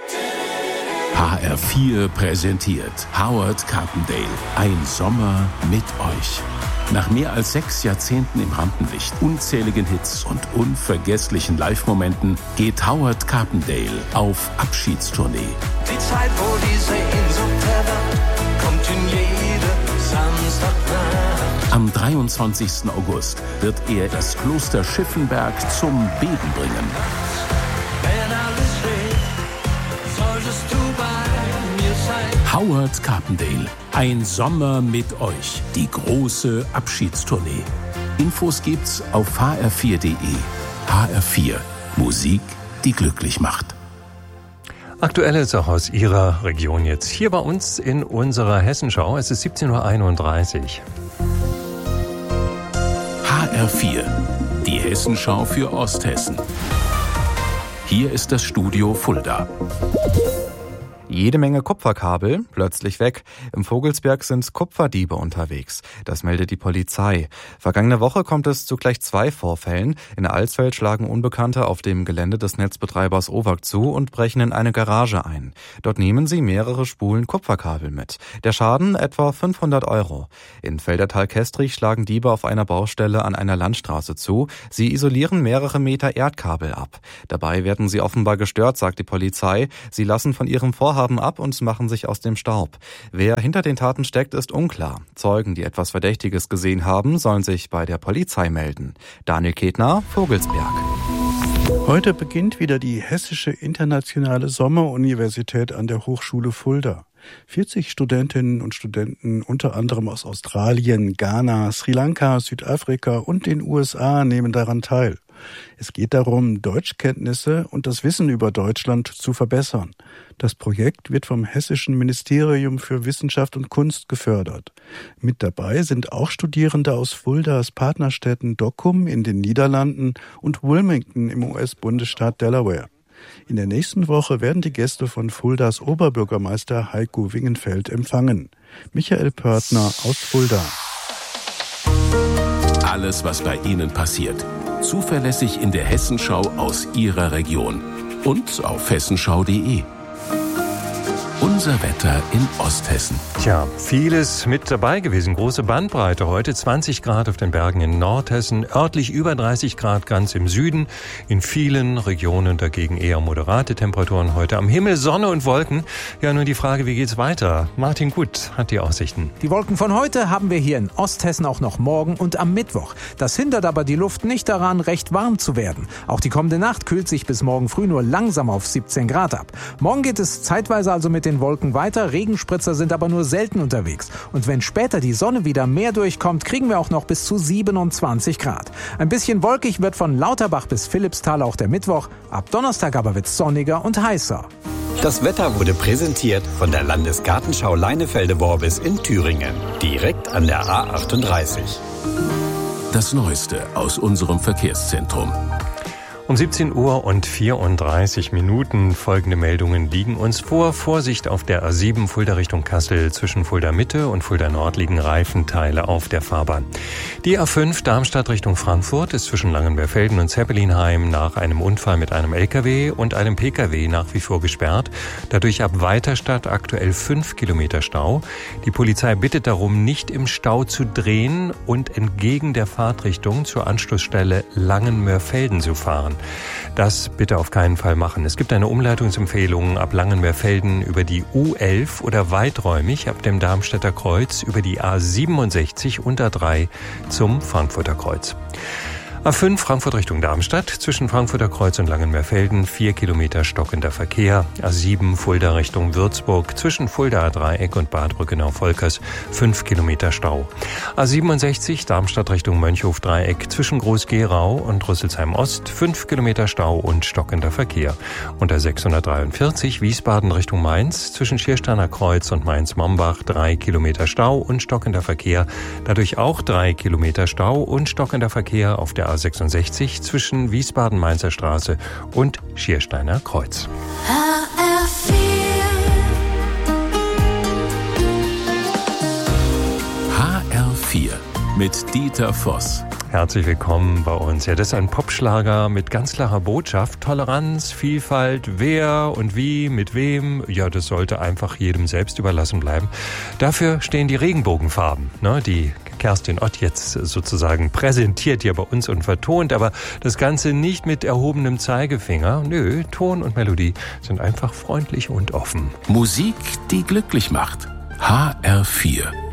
HR4 präsentiert Howard Carpendale. Ein Sommer mit euch. Nach mehr als 6 Jahrzehnten im Rampenlicht, unzähligen Hits und unvergesslichen Live-Momenten geht Howard Carpendale auf Abschiedstournee. Die Zeit, wo die Sehnsucht erwacht, kommt in jede Samstagnacht. Am 23. August wird er das Kloster Schiffenberg zum Beben bringen. Wenn alles steht, solltest du bei mir sein. Howard Carpendale. Ein Sommer mit euch. Die große Abschiedstournee. Infos gibt's auf hr4.de. HR4. Musik, die glücklich macht. Aktuelles auch aus Ihrer Region jetzt. Hier bei uns in unserer Hessenschau. Es ist 17.31 Uhr. HR4. Die Hessenschau für Osthessen. Hier ist das Studio Fulda. Jede Menge Kupferkabel, plötzlich weg. Im Vogelsberg sind Kupferdiebe unterwegs. Das meldet die Polizei. Vergangene Woche kommt es zu gleich 2 Vorfällen. In Alsfeld schlagen Unbekannte auf dem Gelände des Netzbetreibers OWAC zu und brechen in eine Garage ein. Dort nehmen sie mehrere Spulen Kupferkabel mit. Der Schaden etwa 500 €. In Feldertal-Kestrich schlagen Diebe auf einer Baustelle an einer Landstraße zu. Sie isolieren mehrere Meter Erdkabel ab. Dabei werden sie offenbar gestört, sagt die Polizei. Sie lassen von ihrem Vorhaben ab und machen sich aus dem Staub. Wer hinter den Taten steckt, ist unklar. Zeugen, die etwas Verdächtiges gesehen haben, sollen sich bei der Polizei melden. Daniel Ketner, Vogelsberg. Heute beginnt wieder die Hessische Internationale Sommeruniversität an der Hochschule Fulda. 40 Studentinnen und Studenten, unter anderem aus Australien, Ghana, Sri Lanka, Südafrika und den USA, nehmen daran teil. Es geht darum, Deutschkenntnisse und das Wissen über Deutschland zu verbessern. Das Projekt wird vom Hessischen Ministerium für Wissenschaft und Kunst gefördert. Mit dabei sind auch Studierende aus Fuldas Partnerstädten Dokkum in den Niederlanden und Wilmington im US-Bundesstaat Delaware. In der nächsten Woche werden die Gäste von Fuldas Oberbürgermeister Heiko Wingenfeld empfangen. Michael Pörtner aus Fulda. Alles, was bei Ihnen passiert. Zuverlässig in der Hessenschau aus Ihrer Region. Und auf hessenschau.de. Unser Wetter in Osthessen. Tja, vieles mit dabei gewesen. Große Bandbreite heute. 20 Grad auf den Bergen in Nordhessen. Örtlich über 30 Grad ganz im Süden. In vielen Regionen dagegen eher moderate Temperaturen heute. Am Himmel Sonne und Wolken. Ja, nun die Frage, wie geht's weiter? Martin Gut hat die Aussichten. Die Wolken von heute haben wir hier in Osthessen auch noch morgen und am Mittwoch. Das hindert aber die Luft nicht daran, recht warm zu werden. Auch die kommende Nacht kühlt sich bis morgen früh nur langsam auf 17 Grad ab. Morgen geht es zeitweise also mit den Wolken weiter. Regenspritzer sind aber nur selten unterwegs. Und wenn später die Sonne wieder mehr durchkommt, kriegen wir auch noch bis zu 27 Grad. Ein bisschen wolkig wird von Lauterbach bis Philippsthal auch der Mittwoch. Ab Donnerstag aber wird es sonniger und heißer. Das Wetter wurde präsentiert von der Landesgartenschau Leinefelde-Worbis in Thüringen. Direkt an der A38. Das Neueste aus unserem Verkehrszentrum. Um 17 Uhr und 34 Minuten folgende Meldungen liegen uns vor. Vorsicht auf der A7 Fulda Richtung Kassel. Zwischen Fulda Mitte und Fulda Nord liegen Reifenteile auf der Fahrbahn. Die A5 Darmstadt Richtung Frankfurt ist zwischen Langenberfelden und Zeppelinheim nach einem Unfall mit einem LKW und einem PKW nach wie vor gesperrt. Dadurch ab Weiterstadt aktuell 5 Kilometer Stau. Die Polizei bittet darum, nicht im Stau zu drehen und entgegen der Fahrtrichtung zur Anschlussstelle Langenmörfelden zu fahren. Das bitte auf keinen Fall machen. Es gibt eine Umleitungsempfehlung ab Langenmörfelden über die U11 oder weiträumig ab dem Darmstädter Kreuz über die A67 und A3 zum Frankfurter Kreuz. A5 Frankfurt Richtung Darmstadt, zwischen Frankfurter Kreuz und Langenmörfelden 4 Kilometer stockender Verkehr. A7 Fulda Richtung Würzburg, zwischen Fuldaer Dreieck und Bad Brückenau-Volkers 5 Kilometer Stau. A67 Darmstadt Richtung Mönchhof Dreieck, zwischen Groß-Gerau und Rüsselsheim Ost 5 Kilometer Stau und stockender Verkehr. Und A643 Wiesbaden Richtung Mainz, zwischen Schiersteiner Kreuz und Mainz-Mombach 3 Kilometer Stau und stockender Verkehr. Dadurch auch 3 Kilometer Stau und stockender Verkehr auf der A66 zwischen Wiesbaden-Mainzer Straße und Schiersteiner Kreuz. HR4 mit Dieter Voss. Herzlich willkommen bei uns. Ja, das ist ein Popschlager mit ganz klarer Botschaft. Toleranz, Vielfalt, wer und wie, mit wem. Ja, das sollte einfach jedem selbst überlassen bleiben. Dafür stehen die Regenbogenfarben, ne, die Kerstin Ott jetzt sozusagen präsentiert hier bei uns und vertont. Aber das Ganze nicht mit erhobenem Zeigefinger. Nö, Ton und Melodie sind einfach freundlich und offen. Musik, die glücklich macht. HR4